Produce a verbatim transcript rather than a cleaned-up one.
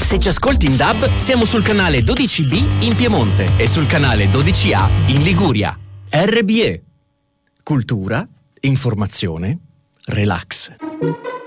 se ci ascolti in D A B, siamo sul canale dodici B in Piemonte e sul canale dodici A in Liguria. R B E. Cultura, informazione, relax.